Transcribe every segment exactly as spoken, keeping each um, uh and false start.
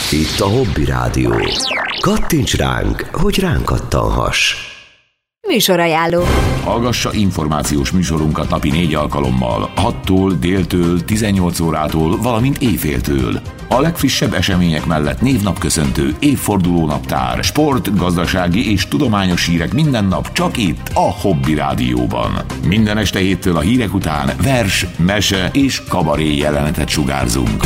Itt a Hobby Rádió. Kattints ránk, hogy ránk kattanhass. Műsorajánló. Hallgassa információs műsorunkat napi négy alkalommal, hattól, déltől, tizennyolc órától, valamint éjféltől. A legfrissebb események mellett névnapköszöntő, évfordulónaptár, sport, gazdasági és tudományos hírek minden nap csak itt, a Hobby Rádióban. Minden este héttől a hírek után vers, mese és kabaré jelenetet sugárzunk.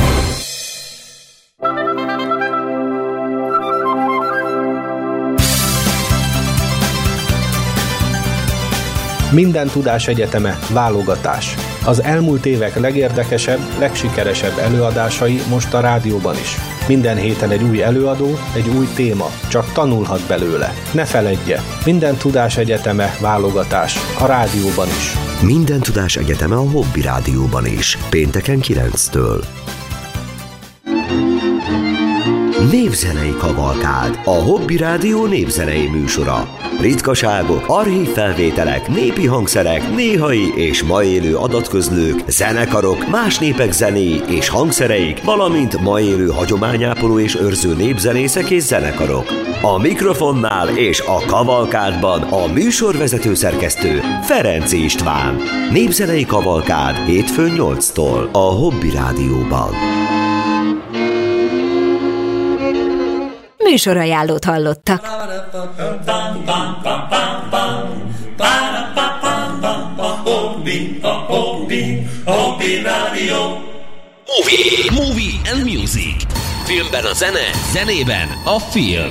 Minden tudás egyeteme válogatás. Az elmúlt évek legérdekesebb, legsikeresebb előadásai most a rádióban is. Minden héten egy új előadó, egy új téma, csak tanulhat belőle. Ne feledje, minden tudás egyeteme válogatás, a rádióban is. Minden tudás egyeteme a Hobby Rádióban is, pénteken kilenctől. Népzenei kavalkád, a Hobby Rádió népzenei műsora. Ritkaságok, archív felvételek, népi hangszerek, néhai és ma élő adatközlők, zenekarok, más népek zenéi és hangszereik, valamint ma élő hagyományápoló és őrző népzenészek és zenekarok. A mikrofonnál és a kavalkádban a műsorvezető szerkesztő Ferenczy István. Népzenei kavalkád hétfőn nyolctól a Hobby Rádióban. Műsorajánlót hallottak. Movie, movie and music. Filmben a zene, zenében a film.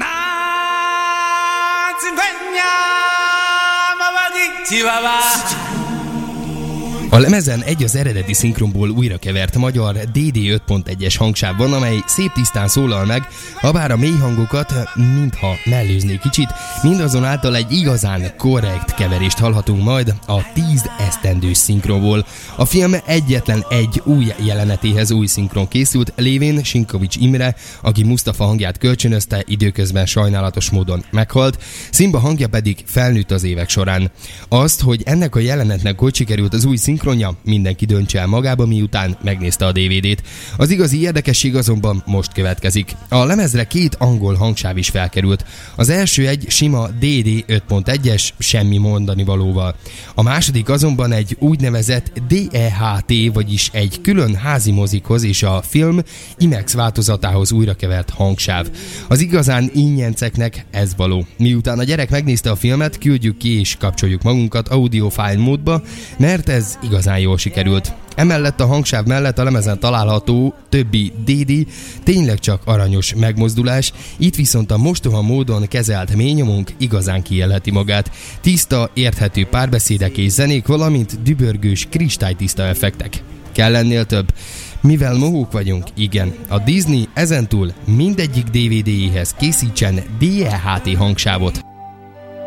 A lemezen egy az eredeti szinkronból újrakevert magyar dé dé öt pont egyes hangsáv van, amely szép tisztán szólal meg, habár a mély hangokat, mintha mellőzné kicsit, mindazonáltal egy igazán korrekt keverést hallhatunk majd a tíz esztendős szinkronból. A film egyetlen egy új jelenetéhez új szinkron készült, lévén Sinkovics Imre, aki Mustafa hangját kölcsönözte, időközben sajnálatos módon meghalt, Szimba hangja pedig felnőtt az évek során. Azt, hogy ennek a jelenetnek hogy sikerült az új szinkronja, mindenki döntse el magába, miután megnézte a dé vé dét. Az igazi érdekesség azonban most következik. A lemezre két angol hangsáv is felkerült. Az első egy sima dé dé öt pont egyes, semmi mondani valóval. A második azonban egy úgynevezett dé e há té, vagyis egy külön házi mozikhoz és a film IMAX változatához újrakevert hangsáv. Az igazán ingyenceknek ez való. Miután a gyerek megnézte a filmet, küldjük ki és kapcsoljuk magunkat audiofile módba, mert ez igazán jól sikerült. Emellett a hangsáv mellett a lemezen található többi dé dé tényleg csak aranyos megmozdulás, itt viszont a mostoha módon kezelt mélynyomunk igazán kiélheti magát. Tiszta, érthető párbeszédek és zenék, valamint dübörgős, kristálytiszta effektek. Kell ennél több? Mivel mohók vagyunk, igen, a Disney ezentúl mindegyik dé vé déjéhez készítsen dé e há té hangsávot.